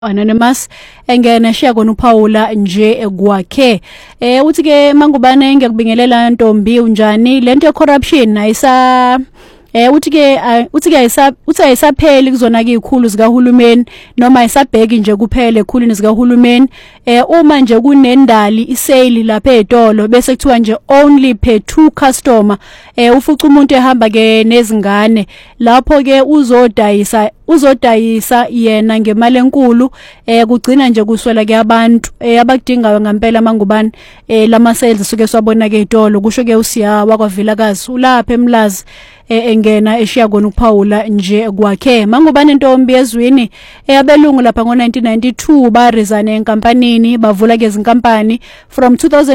Anonymous engena shaya kona uPaula nje kwakhe uthi ke mangubane ngiyakubingelela Ntombi unjani lento ye corruption ayisa uthi ayisapheli kuzona ke ikhulu zikahulumeni noma ayisabheki nje kuphela ekhulwini zikahulumeni uma nje kunendali isale lapha etolo bese kuthiwa nje only per 2 customer ufuca umuntu ehamba ke nezingane lapho ke uzodayisa yena ngemali enkulu kugcina nje kuswela ke abantu abakudingayo ngempela mangubani lama sales suke swabona ke etolo kusho ke usiya wakwavilakazi ulapha eMlazi engena eshiya kona uPaula nje kwakhe mangubani Ntombi ezwini abelungu lapha ngo1992 ba resign enkampanini bavula ke izinkampani from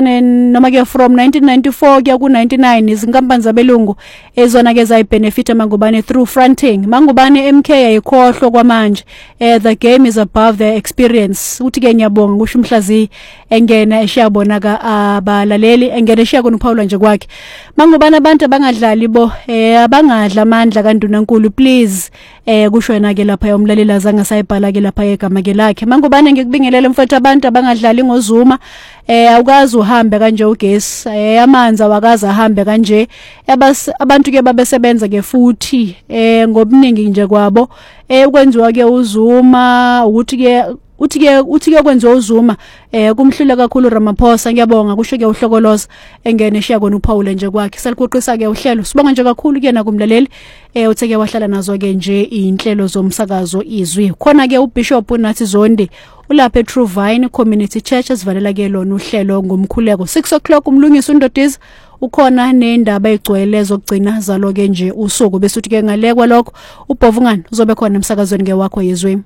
1994 kuya ku99 izinkampani zabelungu ezona ke zayibenefit mangubani through fronting mangubani MK ayikhohlwa kwamanje the game is above the experience uthi ke ngiyabonga kusho umhlazi engena eshiyabona ka abalaleli engena eshiya kona uPaula nje kwakhe mangubani abantu abangadlali bo abangadla amandla kaNdunankulu please kusho yena ke lapha yomlaleli azange sayibhala ke lapha egama ke lakhe mangubane ngikubingelele mfethu abantu abangadlali ngozuma awukazi uhambe kanje ugesi amanzi awakazi ahambe kanje abantu ke babesebenza ke futhi ngobuningi nje kwabo ukwenziwa ke uzuma uthi ke kwenziwa uzuma kumhlula kakhulu Ramaphosa ngiyabonga kusho ke uhlokoloza engene eshiya kona uPaula nje kwakhe saliqoqisa ke uhlelo sibonga nje kakhulu kuyena kumlaleli uthe ke wahlala nazo ke nje inhlelo zomsakazo izwi khona ke uBishop nathi Zondi ulapha eTrue Vine Community Church esivalela ke lona uhlelo ngomkhuleko 6 o'clock umlungisi uNdodisi ukhona nendaba egcwele zokugcina zalo ke nje usuku bese uthi ke ngalekwa lokho uBhovungani uzobe khona emsakazweni ke wakho yezwi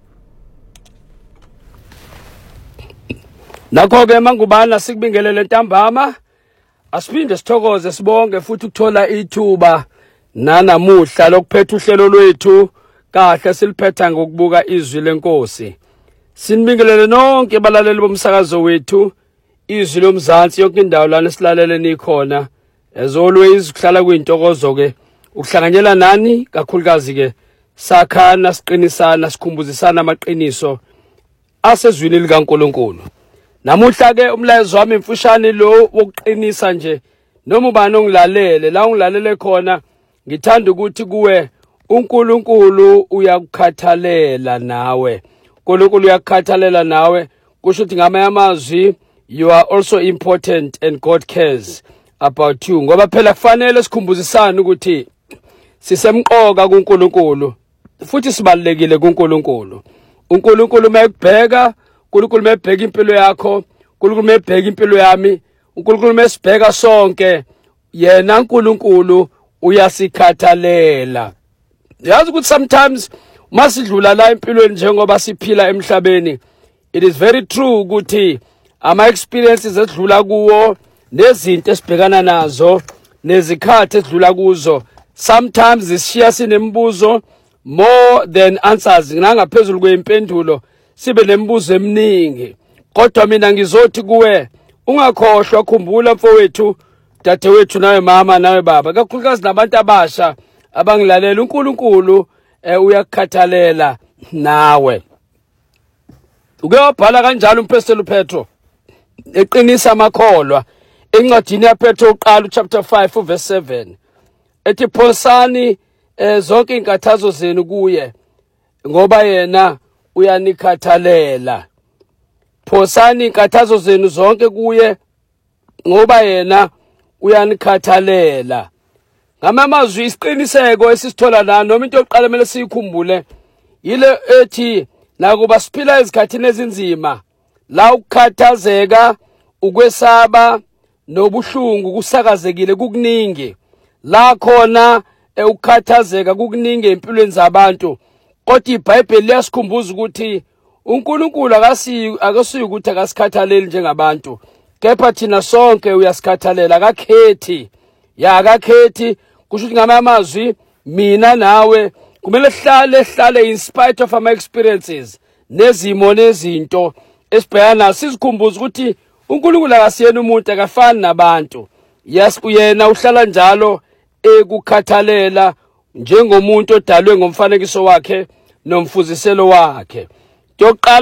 Nakho ke mangubana sikubingelele ntambama asiphinde sithokoze sibonge futhi ukuthola ithuba nanamuhla lokuphetha uhlelo lwethu kahle siliphetha ngokubuka izwi lenkosi sinibingelele nonke abalaleli bomsakazo wethu izwi lomzansi yonke indawo lana silalele nikhona as always kuhlala kuyintokozo ke ukuhlanganyela nani kakhulukazi ke sakhana siqinisana sikhumbuzisana amaqiniso asezwini likaNkulunkulu namuhla ke umlayezo wami emfushane lo wokuqinisa nje noma ubani ongilalele la ungilalele khona ngithanda ukuthi kuwe uNkulunkulu uyakukhathalela nawe uNkulunkulu uyakukhathalela nawe kusho ukuthi ngamanye amazwi you are also important and God cares about you ngoba phela kufanele sikhumbuzisane ukuthi sisemqoka kuNkulunkulu futhi sibalekile kuNkulunkulu uNkulunkulu mayekubheka uNkulunkulu mebheka impilo yakho uNkulunkulu mebheka impilo yami uNkulunkulu mesibheka sonke yena uNkulunkulu uyasikhathalela yazi ukuthi sometimes masidlula la empilweni njengoba siphila emhlabeni it is very true ukuthi ama experiences edlula kuwo nezinto esibhekana nazo nezikhathi edlula kuzo sometimes zishiya sinembuzo more than answers nangaphezulu kwempendulo sibe nemibuzo eminingi kodwa mina ngizothi kuwe ungakhohlwa khumbula mfowethu dadewethu nawe mama nawe baba kakhulukazi nabantu abasha abangilalela uNkulunkulu uyakukhathalela nawe ukuyobhala kanjalo uMphostoli Petro eqinisa amakholwa encwadini yaPetro uqala chapter 5 verse 7 ethi phosani zonke inkathazo zenu kuye ngoba yena uyanikhathalela phosani inkathazo zenu zonke kuye ngoba yena uyanikhathalela ngamamazwi isiqiniseko esisithola la noma into yokuqala kumele siyikhumbule yile ethi nakuba siphila ezikhathini ezinzima la ukukhathazeka ukwesaba nobuhlungu kusakazekile kukuningi la khona ukukhathazeka kukuningi empilweni zabantu kodwa iBhayibheli liyasikhumbuza ukuthi uNkulunkulu akasiyi ukuthi akasikhathaleli njengabantu kepha thina sonke uyasikhathalela akakhethi kusho ukuthi ngamanye amazwi mina nawe kumele sihlale in spite of our experiences nezimo nezinto esibhekana sizikhumbuza ukuthi uNkulunkulu akasiyena umuntu akafani nabantu yena uhlala njalo ekukhathalela njengomuntu odalwe ngomfanekiso wakhe nomfuziselo wakhe yokuqala